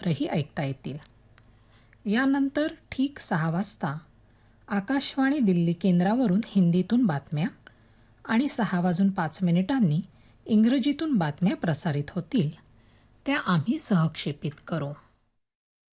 समाचारही ऐकता येतील. यानंतर ठीक 6 वाजता आकाशवाणी दिल्ली केंद्रावरून हिंदीतून बातम्या आणि 6:05 इंग्रजीतून बातम्या प्रसारित होतील. त्या आम्ही सहक्षेपित करू.